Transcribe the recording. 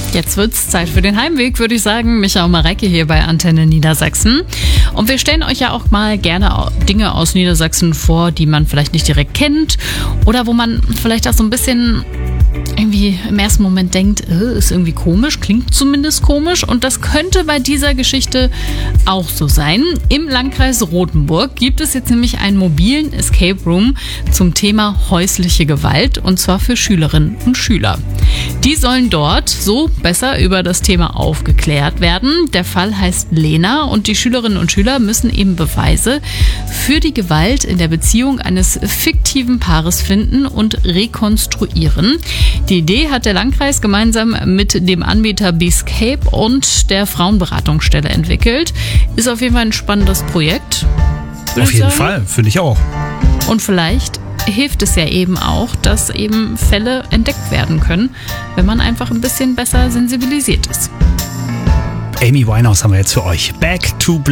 Jetzt wird's Zeit für den Heimweg, würde ich sagen. Micha und Mareike hier bei Antenne Niedersachsen. Und wir stellen euch ja auch mal gerne Dinge aus Niedersachsen vor, die man vielleicht nicht direkt kennt oder wo man vielleicht auch so ein bisschen irgendwie im ersten Moment denkt, ist irgendwie komisch, klingt zumindest komisch. Und das könnte bei dieser Geschichte auch so sein. Im Landkreis Rothenburg gibt es jetzt nämlich einen mobilen Escape Room zum Thema häusliche Gewalt, und zwar für Schülerinnen und Schüler. Die sollen dort so besser über das Thema aufgeklärt werden. Der Fall heißt Lena und die Schülerinnen und Schüler müssen eben Beweise für die Gewalt in der Beziehung eines fiktiven Paares finden und rekonstruieren. Die Idee hat der Landkreis gemeinsam mit dem Anbieter Bescape und der Frauenberatungsstelle entwickelt. Ist auf jeden Fall ein spannendes Projekt. Auf jeden Fall, finde ich auch. Und vielleicht hilft es ja eben auch, dass eben Fälle entdeckt werden können, wenn man einfach ein bisschen besser sensibilisiert ist. Amy Winehouse haben wir jetzt für euch. Back to Black.